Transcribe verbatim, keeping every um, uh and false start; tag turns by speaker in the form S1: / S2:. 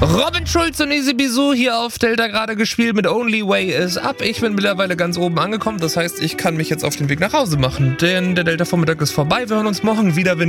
S1: Robin Schulz und Easy Bisou hier auf Delta gerade gespielt mit Only Way Is Up. Ich bin mittlerweile ganz oben angekommen, das heißt, ich kann mich jetzt auf den Weg nach Hause machen, denn der Delta-Vormittag ist vorbei. Wir hören uns morgen wieder, wenn